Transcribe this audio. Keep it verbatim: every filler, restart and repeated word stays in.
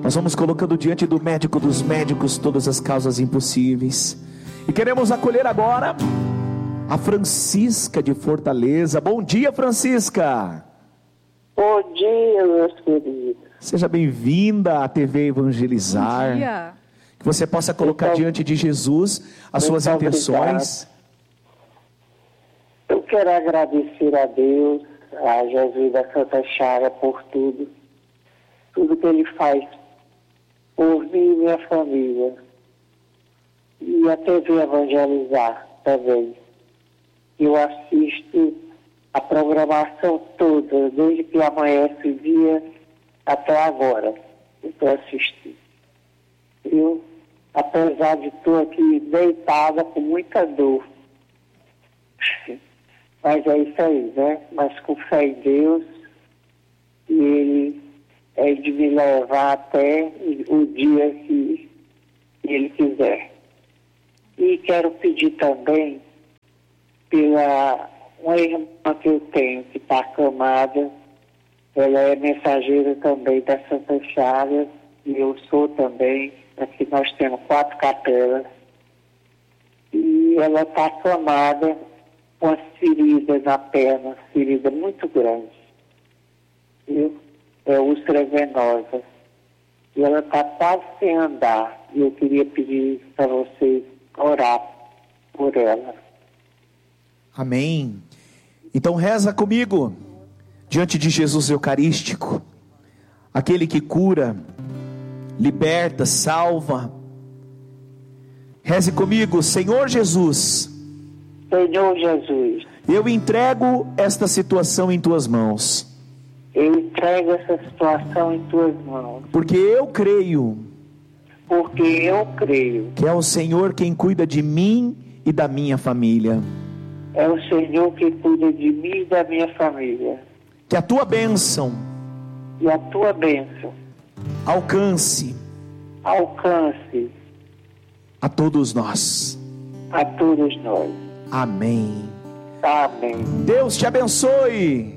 Nós vamos colocando diante do médico dos médicos todas as causas impossíveis. E queremos acolher agora a Francisca de Fortaleza. Bom dia, Francisca. Bom dia, meus queridos. Seja bem-vinda à T V Evangelizar. Bom dia. Que você possa colocar Muito, diante de Jesus as suas intenções. Obrigado. Eu quero agradecer a Deus, a Jesus da Santa Chaga, por tudo. Tudo que Ele faz por mim e minha família. E a T V Evangelizar também. Eu assisto a programação toda, desde que amanhece o dia até agora. Eu estou assistindo. Eu, apesar de estou aqui deitada com muita dor. Mas é isso aí, né? Mas com fé em Deus, e Ele é de me levar até o dia que Ele quiser. E quero pedir também pela uma irmã que eu tenho que está acamada. Ela é mensageira também da Santa Chagas, e eu sou também. Aqui nós temos quatro capelas. E ela está acamada com as feridas na perna, ferida muito grande. Viu? É úlcera venosa. E ela está quase sem andar. E eu queria pedir para vocês orar por ela. Amém. Então reza comigo diante de Jesus Eucarístico, aquele que cura, liberta, salva. Reze comigo: Senhor Jesus, Senhor Jesus, eu entrego esta situação em tuas mãos, eu entrego essa situação em tuas mãos, porque eu creio porque eu creio que é o Senhor quem cuida de mim e da minha família. é o Senhor que cuida de mim e da minha família. Que a tua bênção E a tua bênção alcance alcance a todos nós. a todos nós. Amém. Amém. Deus te abençoe.